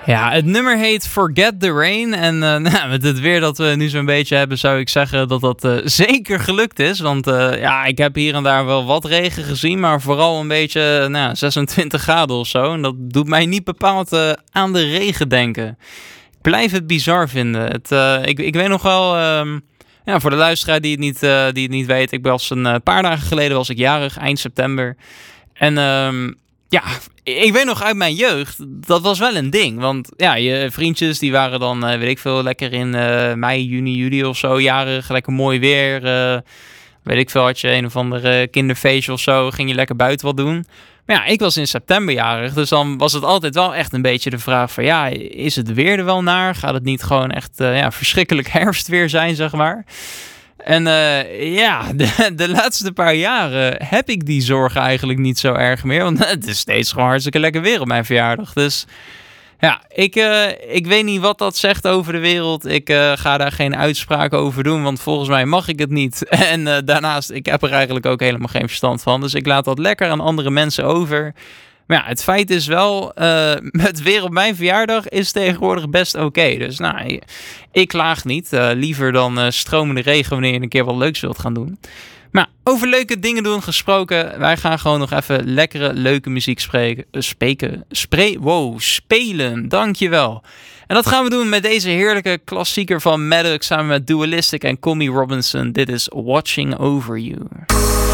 Ja, het nummer heet Forget the Rain. En met het weer dat we nu zo'n beetje hebben, zou ik zeggen dat dat zeker gelukt is. Want ik heb hier en daar wel wat regen gezien, maar vooral een beetje 26 graden of zo. En dat doet mij niet bepaald aan de regen denken. Ik blijf het bizar vinden. Ik weet nog wel, voor de luisteraar die het niet weet, ik was een paar dagen geleden was ik jarig, eind september. En ik weet nog uit mijn jeugd, dat was wel een ding. Want ja, je vriendjes die waren dan, weet ik veel, lekker in mei, juni, juli of zo jarig. Lekker mooi weer. Weet ik veel, had je een of ander kinderfeestje of zo. Ging je lekker buiten wat doen. Maar ja, ik was in september jarig. Dus dan was het altijd wel echt een beetje de vraag van... Ja, is het weer er wel naar? Gaat het niet gewoon echt verschrikkelijk herfstweer zijn, zeg maar? En de laatste paar jaren heb ik die zorgen eigenlijk niet zo erg meer. Want het is steeds gewoon hartstikke lekker weer op mijn verjaardag. Dus ja, ik weet niet wat dat zegt over de wereld. Ik ga daar geen uitspraak over doen, want volgens mij mag ik het niet. En daarnaast, ik heb er eigenlijk ook helemaal geen verstand van. Dus ik laat dat lekker aan andere mensen over. Maar ja, het feit is wel, het weer op mijn verjaardag is tegenwoordig best oké. Dus ik klaag niet. Liever dan stromende regen wanneer je een keer wat leuks wilt gaan doen. Maar over leuke dingen doen gesproken, wij gaan gewoon nog even lekkere, leuke muziek spelen. Dankjewel. En dat gaan we doen met deze heerlijke klassieker van Maddox samen met Dualistic en Colmy Robinson. Dit is Watching Over You.